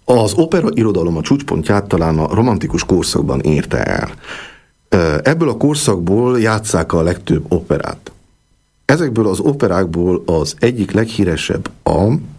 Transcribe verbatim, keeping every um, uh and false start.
Az opera irodalom a csúcspontját talán a romantikus korszakban érte el. Ebből a korszakból játsszák a legtöbb operát. Ezekből az operákból az egyik leghíresebb a